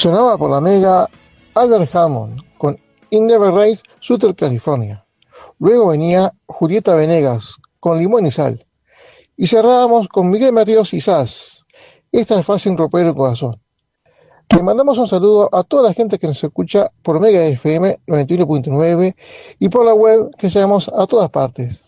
Sonaba por la Mega Albert Hammond con In Never Race, Sutter, California. Luego venía Julieta Venegas con Limón y Sal. Y cerrábamos con Miguel Mateos y Sass. Esta es fácil romper el corazón. Le mandamos un saludo a toda la gente que nos escucha por Mega FM 91.9 y por la web que llegamos a todas partes.